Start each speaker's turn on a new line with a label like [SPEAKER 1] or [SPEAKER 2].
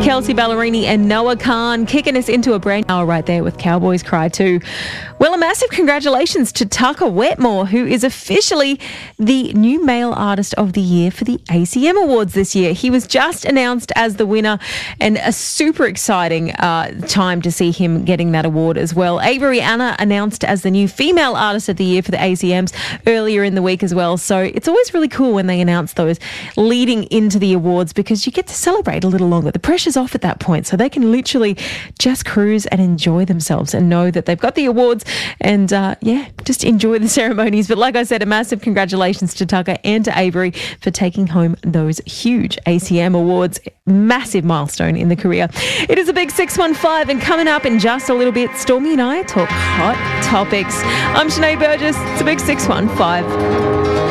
[SPEAKER 1] Kelsey Ballerini and Noah Khan kicking us into a brand new hour right there with Cowboys Cry 2. Well, a massive congratulations to Tucker Wetmore, who is officially the new Male Artist of the Year for the ACM Awards this year. He was just announced as the winner, and a super exciting time to see him getting that award as well. Avery Anna announced as the new Female Artist of the Year for the ACMs earlier in the week as well. So it's always really cool when they announce those leading into the awards, because you get to celebrate a little longer. The pressure's off at that point, so they can literally just cruise and enjoy themselves and know that they've got the awards and, just enjoy the ceremonies. But like I said, a massive congratulations to Tucker and to Avery for taking home those huge ACM awards. Massive milestone in the career. It is a big 615, and coming up in just a little bit, Stormy and I talk hot topics. I'm Sinead Burgess. It's a big 615.